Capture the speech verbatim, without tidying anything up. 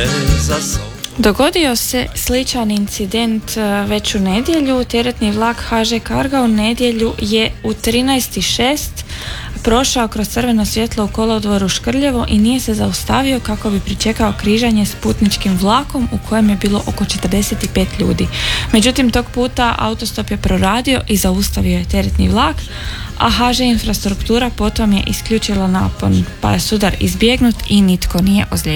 za sobom. Dogodio se sličan incident već u nedjelju. Teretni vlak ha že Carga u nedjelju je u trinaest i šest prošao kroz crveno svjetlo u kolodvoru Škrljevo i nije se zaustavio kako bi pričekao križanje s putničkim vlakom u kojem je bilo oko četrdeset pet ljudi. Međutim, tog puta autostop je proradio i zaustavio je teretni vlak, a ha že infrastruktura potom je isključila napon, pa je sudar izbjegnut i nitko nije ozlijeđen.